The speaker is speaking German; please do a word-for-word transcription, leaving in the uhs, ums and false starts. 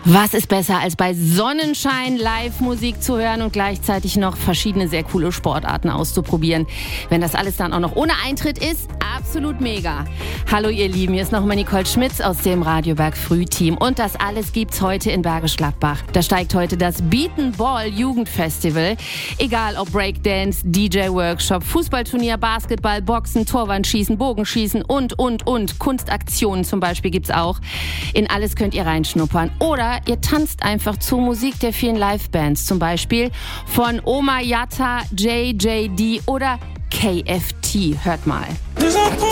Was ist besser, als bei Sonnenschein Live-Musik zu hören und gleichzeitig noch verschiedene sehr coole Sportarten auszuprobieren? Wenn das alles dann auch noch ohne Eintritt ist, absolut mega. Hallo ihr Lieben, hier ist nochmal Nicole Schmitz aus dem Radioberg Früh-Team. Und das alles gibt's heute in Bergisch Gladbach. Da steigt heute das Beaten Ball Jugendfestival. Egal ob Breakdance, D J-Workshop, Fußballturnier, Basketball, Boxen, Torwandschießen, Bogenschießen und, und, und. Kunstaktionen zum Beispiel gibt's auch. In alles könnt ihr reinschnuppern. Oder ihr tanzt einfach zur Musik der vielen Livebands, zum Beispiel von Oma Yatta, J J D oder K F T. Hört mal.